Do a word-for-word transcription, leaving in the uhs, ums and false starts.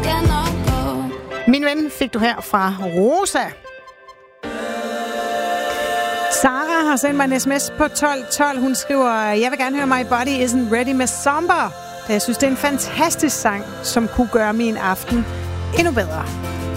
skal nok gå. Min ven fik du her fra Rosa. Sara har sendt mig en sms på tolv tolv. Hun skriver, jeg vil gerne høre My Body Isn't Ready med Somber. Da jeg synes, det er en fantastisk sang, som kunne gøre min aften endnu bedre.